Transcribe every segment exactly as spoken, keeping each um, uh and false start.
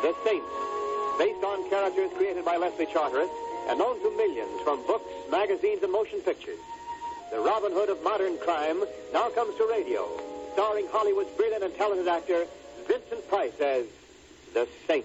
The Saint, based on characters created by Leslie Charteris and known to millions from books, magazines, and motion pictures. The Robin Hood of modern crime now comes to radio, starring Hollywood's brilliant and talented actor Vincent Price as The Saint.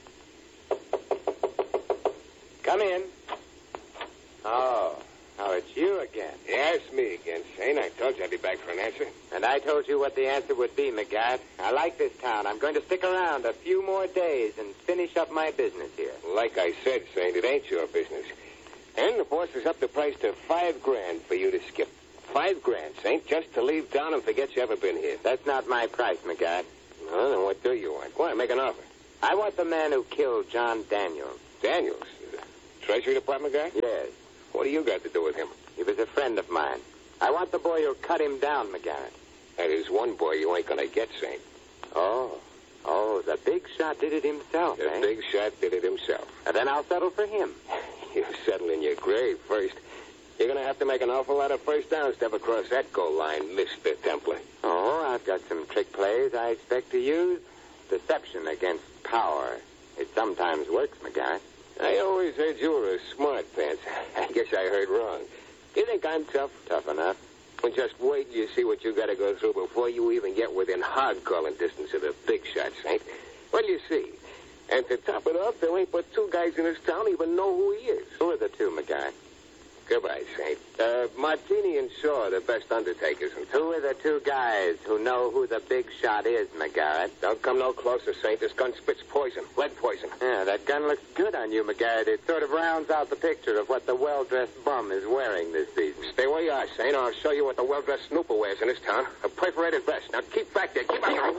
Come in. Oh, oh, it's you again. Yeah, it's me again, Saint. I told you I'd be back for an answer. And I told you what the answer would be, McGatt. I like this town. I'm going to stick around a few more days and finish up my business here. Like I said, Saint, it ain't your business. And the boss has upped the price to five grand for you to skip. Five grand, Saint, just to leave town and forget you ever been here. That's not my price, McGatt. Well, then what do you want? Go on, make an offer. I want the man who killed John Daniels. Daniels? Treasury Department guy? Yes. What do you got to do with him? He was a friend of mine. I want the boy who cut him down, McGarrett. That is one boy you ain't going to get, Saint. Oh. Oh, the big shot did it himself, The eh? big shot did it himself. And then I'll settle for him. You settle in your grave first. You're going to have to make an awful lot of first downs to ever cross that goal line, Mister Templar. Oh, I've got some trick plays I expect to use. Deception against power. It sometimes works, McGarrett. I always heard you were a smart pants. I guess I heard wrong. You think I'm tough? Tough enough. Well, just wait till you see what you got to go through before you even get within hog-calling distance of the big shot, Saint. What do you see? And to top it off, there ain't but two guys in this town even know who he is. Who are the two, McGarrett? Goodbye, Saint. Uh, Martini and Shaw are the best undertakers. And Who are the two guys who know who the big shot is, McGarrett? Don't come no closer, Saint. This gun spits poison. Lead poison. Yeah, that gun looks good on you, McGarrett. It sort of rounds out the picture of what the well-dressed bum is wearing this season. Stay where you are, Saint, or I'll show you what the well-dressed snooper wears in this town. A perforated vest. Now, keep back there. Keep back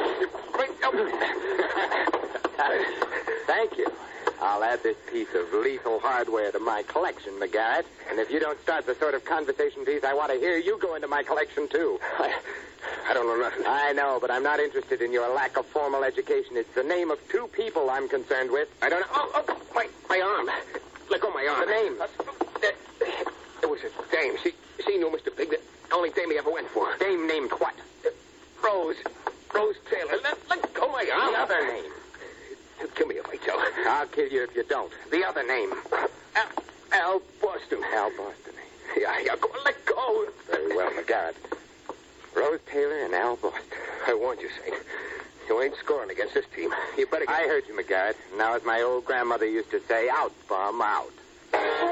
Thank you. I'll add this piece of lethal hardware to my collection, McGarrett. And if you don't start the sort of conversation piece I want to hear, you go into my collection, too. I, I don't know nothing. I know, but I'm not interested in your lack of formal education. It's the name of two people I'm concerned with. I don't know. Oh, oh, my, my arm. Let go of my arm. The names. Uh, uh, it was a dame. She, she knew Mister Big. The only dame he ever went for. Dame named what? Uh, Rose. Rose Taylor. Let, let go of my arm. The other name. Kill me if I tell. I'll kill you if you don't. The other name. Al, Al Boston. Al Boston. Yeah, yeah, go, let go. Very well, McGarrett. Rose Taylor and Al Boston. I warned you, Saint. You ain't scoring against this team. You better get... I heard you, McGarrett. Now, as my old grandmother used to say, out, bum, out.